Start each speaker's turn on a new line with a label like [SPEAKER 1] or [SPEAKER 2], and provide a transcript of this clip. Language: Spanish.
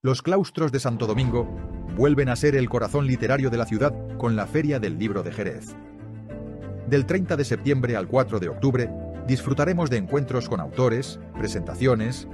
[SPEAKER 1] Los claustros de Santo Domingo vuelven a ser el corazón literario de la ciudad con la Feria del Libro de Jerez. Del 30 de septiembre al 4 de octubre disfrutaremos de encuentros con autores, presentaciones,